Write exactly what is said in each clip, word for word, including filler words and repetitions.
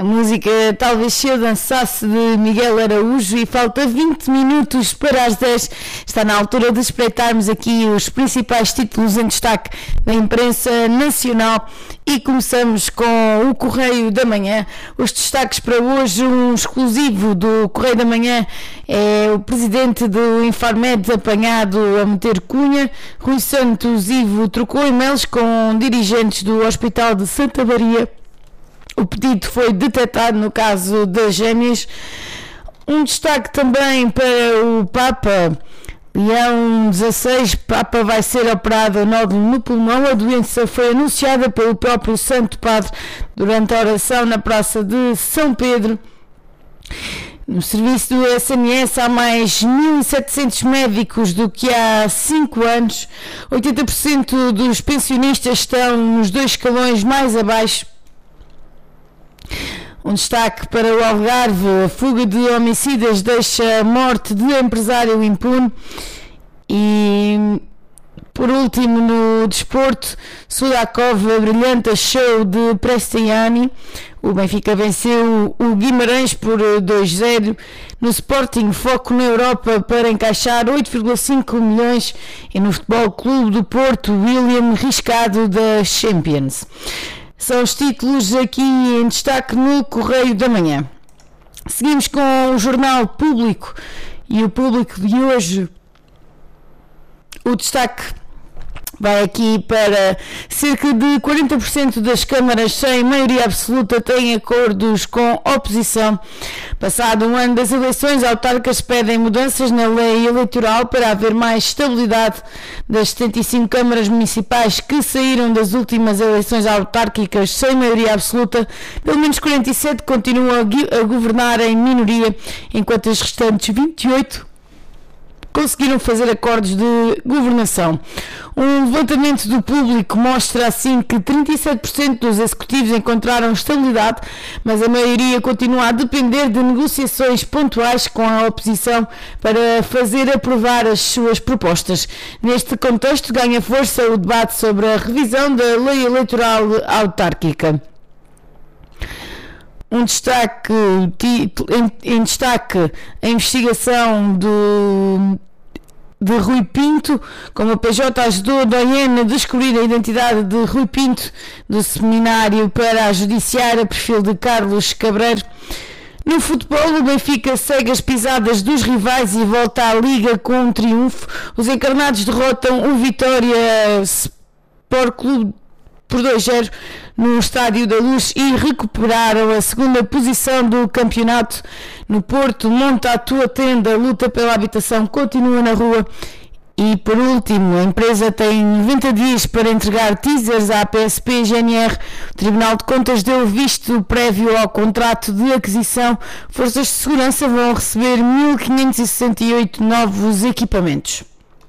A música Talvez Se Eu Dançasse de Miguel Araújo, e falta vinte minutos para as dez. Está na altura de espreitarmos aqui os principais títulos em destaque da imprensa nacional e começamos com o Correio da Manhã. Os destaques para hoje, um exclusivo do Correio da Manhã, é o presidente do Infarmed apanhado a meter cunha. Rui Santos Ivo trocou e-mails com dirigentes do Hospital de Santa Maria. O pedido foi detectado no caso das gêmeas. Um destaque também para o Papa Leão dezasseis. Papa vai ser operado a nódulo no pulmão. A doença foi anunciada pelo próprio Santo Padre durante a oração na Praça de São Pedro. No serviço do S N S há mais mil e setecentos médicos do que há cinco anos. oitenta por cento dos pensionistas estão nos dois escalões mais abaixo. Um destaque para o Algarve: a fuga de homicidas deixa a morte de empresário impune. E por último, no desporto, Sudakov brilhante show de Prestiani. O Benfica venceu o Guimarães por dois a zero. No Sporting, foco na Europa para encaixar oito vírgula cinco milhões. E no Futebol Clube do Porto, William riscado da Champions. São os títulos aqui em destaque no Correio da Manhã. Seguimos com o Jornal Público e o Público de hoje. O destaque vai aqui para cerca de quarenta por cento das câmaras sem maioria absoluta têm acordos com oposição. Passado um ano das eleições, autárquicas pedem mudanças na lei eleitoral para haver mais estabilidade. Das setenta e cinco câmaras municipais que saíram das últimas eleições autárquicas sem maioria absoluta, pelo menos quarenta e sete continuam a governar em minoria, enquanto as restantes vinte e oito conseguiram fazer acordos de governação. Um levantamento do Público mostra assim que trinta e sete por cento dos executivos encontraram estabilidade, mas a maioria continua a depender de negociações pontuais com a oposição para fazer aprovar as suas propostas. Neste contexto, ganha força o debate sobre a revisão da lei eleitoral autárquica. Um destaque, em, em destaque, a investigação do, de Rui Pinto, como a P J ajudou a Doiene a descobrir a identidade de Rui Pinto, do seminário para a judiciária, perfil de Carlos Cabreiro. No futebol, o Benfica segue as pisadas dos rivais e volta à Liga com um triunfo. Os encarnados derrotam o Vitória Sport Clube por dois a zero no Estádio da Luz e recuperaram a segunda posição do campeonato. No Porto, monta a tua tenda, luta pela habitação, continua na rua. E por último, a empresa tem noventa dias para entregar teasers à P S P e G N R. O Tribunal de Contas deu visto prévio ao contrato de aquisição. Forças de segurança vão receber mil quinhentos e sessenta e oito novos equipamentos.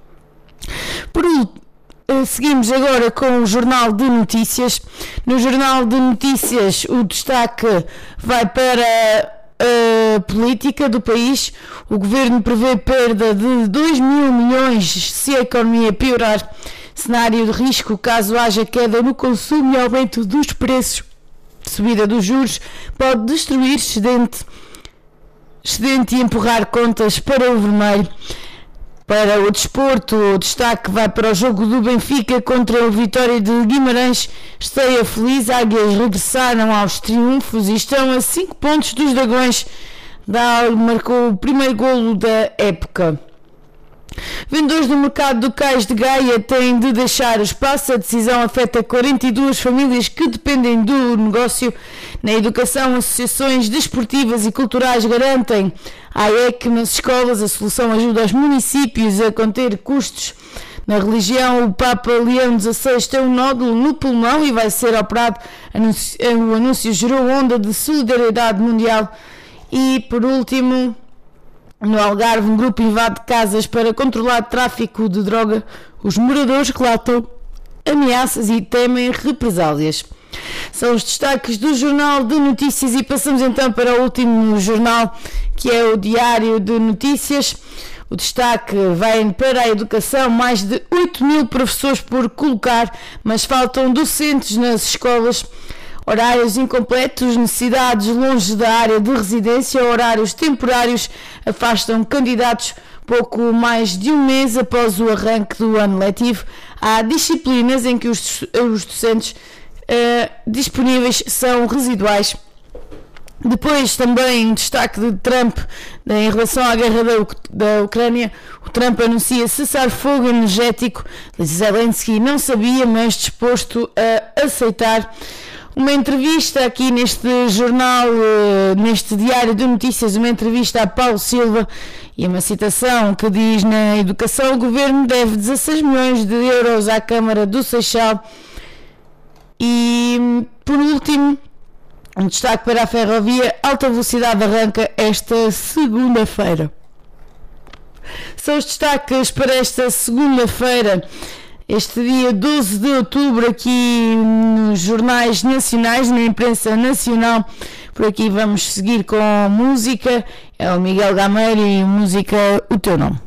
Por último, seguimos agora com o Jornal de Notícias. No Jornal de Notícias, o destaque vai para a política do país. O Governo prevê perda de dois mil milhões se a economia piorar. Cenário de risco caso haja queda no consumo e aumento dos preços. Subida dos juros pode destruir excedente, excedente e empurrar contas para o vermelho. Para o desporto, o destaque vai para o jogo do Benfica contra o Vitória de Guimarães. Esteia feliz, Águias regressaram aos triunfos e estão a cinco pontos dos Dragões. Dal marcou o primeiro golo da época. Vendedores do mercado do Cais de Gaia têm de deixar o espaço. A decisão afeta quarenta e duas famílias que dependem do negócio. Na educação, associações desportivas e culturais garantem à E C nas escolas. A solução ajuda os municípios a conter custos. Na religião, o Papa Leão dezasseis tem um nódulo no pulmão e vai ser operado. O anúncio gerou onda de solidariedade mundial. E, por último, no Algarve, um grupo invade casas para controlar tráfico de droga. Os moradores relatam ameaças e temem represálias. São os destaques do Jornal de Notícias e passamos então para o último jornal, que é o Diário de Notícias. O destaque vai para a educação, mais de oito mil professores por colocar, mas faltam docentes nas escolas. horários incompletos, necessidades longe da área de residência, horários temporários afastam candidatos pouco mais de um mês após o arranque do ano letivo. Há disciplinas em que os, os docentes uh, disponíveis são residuais. Depois também um destaque de Trump em relação à guerra da, da Ucrânia. O Trump anuncia cessar fogo energético. Zelensky não sabia, mas disposto a aceitar. Uma entrevista aqui neste jornal, neste diário de notícias, uma entrevista a Paulo Silva e uma citação que diz: na educação o governo deve dezasseis milhões de euros à Câmara do Seixal. E por último, um destaque para a ferrovia, alta velocidade arranca esta segunda-feira. São os destaques para esta segunda-feira, este dia doze de outubro, aqui nos jornais nacionais, na imprensa nacional. Por aqui vamos seguir com música, é o Miguel Gameiro e música O Teu Nome.